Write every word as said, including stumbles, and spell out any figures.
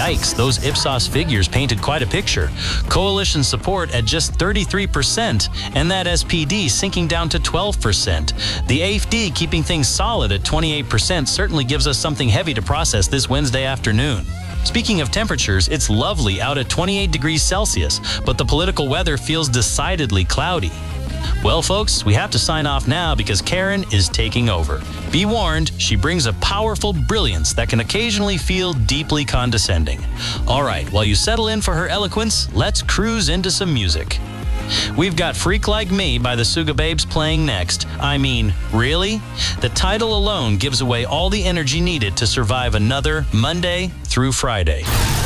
Yikes, those Ipsos figures painted quite a picture. Coalition support at just thirty-three percent, and that S P D sinking down to twelve percent. The A F D keeping things solid at twenty-eight percent certainly gives us something heavy to process this Wednesday afternoon. Speaking of temperatures, it's lovely out at twenty-eight degrees Celsius, but the political weather feels decidedly cloudy. Well, folks, we have to sign off now because Karen is taking over. Be warned, she brings a powerful brilliance that can occasionally feel deeply condescending. All right, while you settle in for her eloquence, let's cruise into some music. We've got Freak Like Me by the Sugababes playing next. I mean, really? The title alone gives away all the energy needed to survive another Monday through Friday.